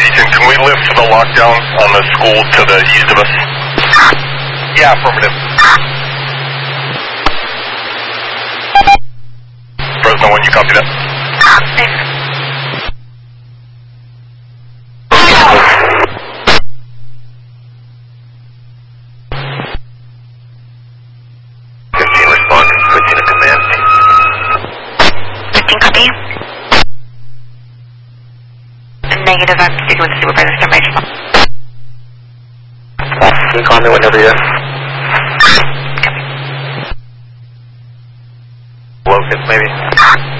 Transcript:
Houston, can we lift the lockdown on the school to the east of us? Yeah, affirmative. Fresno 1, you copy that? Negative, I'm speaking with the supervisor, Station. Can you call me whenever you're Copy. below 6 maybe?